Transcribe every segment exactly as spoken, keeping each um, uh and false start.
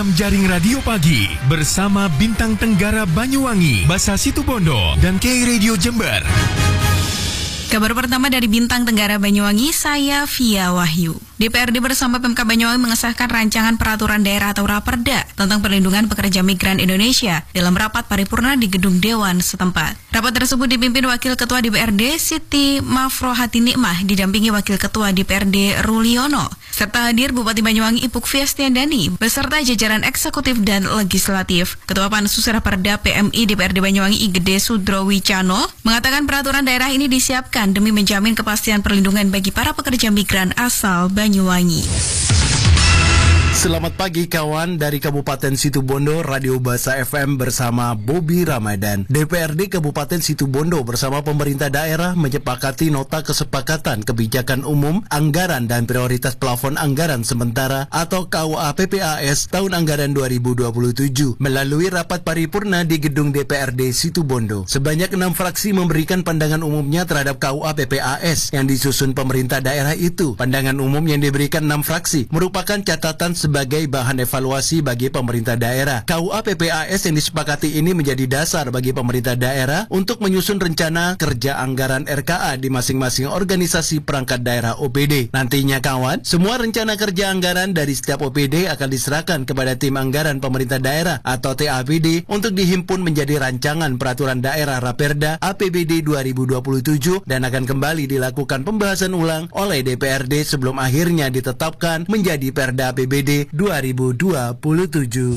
Jaring Radio Pagi bersama Bintang Tenggara Banyuwangi, Basa Situbondo, dan K Radio Jember. Kabar pertama dari Bintang Tenggara Banyuwangi, saya Via Wahyu. D P R D bersama Pemkab Banyuwangi mengesahkan rancangan peraturan daerah atau Raperda tentang perlindungan pekerja migran Indonesia dalam rapat paripurna di gedung Dewan setempat. Rapat tersebut dipimpin Wakil Ketua D P R D Siti Mafrohati Nikmah didampingi Wakil Ketua D P R D Ruliono, serta hadir Bupati Banyuwangi Ipuk Fiastiandani beserta jajaran eksekutif dan legislatif. Ketua Pansus Raperda P M I D P R D Banyuwangi I Gede Sudrowicano mengatakan peraturan daerah ini disiapkan demi menjamin kepastian perlindungan bagi para pekerja migran asal Banyuwangi. Selamat pagi kawan dari Kabupaten Situbondo, Radio Basa F M bersama Bobby Ramadan. D P R D Kabupaten Situbondo bersama pemerintah daerah menyepakati nota kesepakatan kebijakan umum, anggaran dan prioritas plafon anggaran sementara atau K U A P P A S tahun anggaran dua ribu dua puluh tujuh melalui rapat paripurna di gedung D P R D Situbondo. Sebanyak enam fraksi memberikan pandangan umumnya terhadap K U A P P A S yang disusun pemerintah daerah itu. Pandangan umum yang diberikan enam fraksi merupakan catatan sebagai bahan evaluasi bagi pemerintah daerah. K U A P P A S yang disepakati ini menjadi dasar bagi pemerintah daerah untuk menyusun rencana kerja anggaran R K A di masing-masing organisasi perangkat daerah O P D. Nantinya kawan, semua rencana kerja anggaran dari setiap O P D akan diserahkan kepada tim anggaran pemerintah daerah atau T A P D untuk dihimpun menjadi rancangan peraturan daerah Raperda A P B D dua ribu dua puluh tujuh dan akan kembali dilakukan pembahasan ulang oleh D P R D sebelum akhirnya ditetapkan menjadi Perda A P B D dua ribu dua puluh tujuh.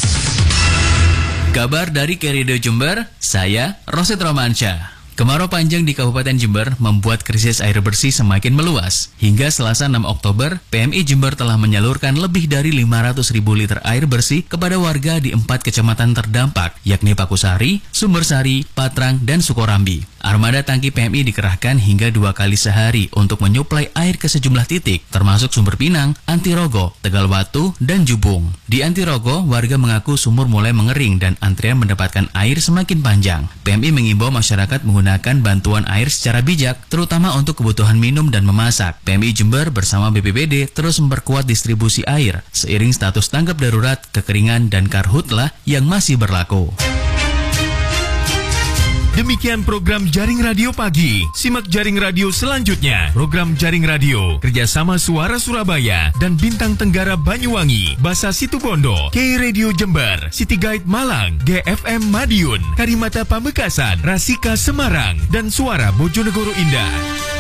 Kabar dari K Radio Jember, saya Roset Romansyah. Kemarau panjang di Kabupaten Jember membuat krisis air bersih semakin meluas. Hingga Selasa enam Oktober, P M I Jember telah menyalurkan lebih dari lima ratus ribu liter air bersih kepada warga di empat kecamatan terdampak, yakni Pakusari, Sumbersari, Patrang, dan Sukorambi. Armada tangki P M I dikerahkan hingga dua kali sehari untuk menyuplai air ke sejumlah titik, termasuk Sumber Pinang, Antirogo, Tegalwatu, dan Jubung. Di Antirogo, warga mengaku sumur mulai mengering dan antrian mendapatkan air semakin panjang. P M I mengimbau masyarakat menggunakan bantuan air secara bijak, terutama untuk kebutuhan minum dan memasak. P M I Jember bersama B P B D terus memperkuat distribusi air, seiring status tanggap darurat, kekeringan, dan karhutlah yang masih berlaku. Demikian program Jaring Radio Pagi. Simak Jaring Radio selanjutnya. Program Jaring Radio kerjasama Suara Surabaya dan Bintang Tenggara Banyuwangi, Basa Situbondo, K Radio Jember, City Guide Malang, G F M Madiun, Karimata Pamekasan, Rasika Semarang, dan Suara Bojonegoro Indah.